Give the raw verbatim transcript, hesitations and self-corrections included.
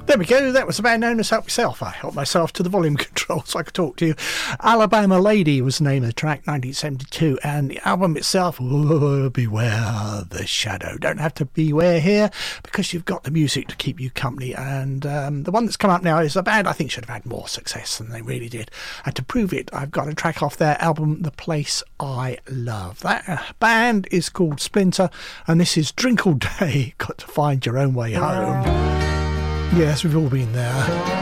There we go. That was a band known as Help Yourself. I helped myself to the volume control so I could talk to you. Alabama Lady was the name of the track, nineteen seventy-two, and the album itself, oh, Beware the Shadow. Don't have to beware here because you've got the music to keep you company. And um, the one that's come up now is a band I think should have had more success than they really did. And to prove it, I've got a track off their album, The Place I Love. That uh, band is called Splinter, and this is Drink All Day, Got to Find Your Own Way Home. Yes, we've all been there.